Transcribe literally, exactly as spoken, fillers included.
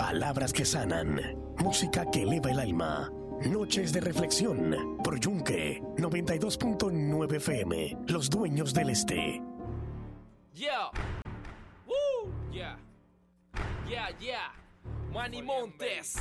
Palabras que sanan, música que eleva el alma. Noches de reflexión por Yunque noventa y dos punto nueve F M, los dueños del este. Yeah. Woo. Yeah. Yeah, yeah. Manny Montes.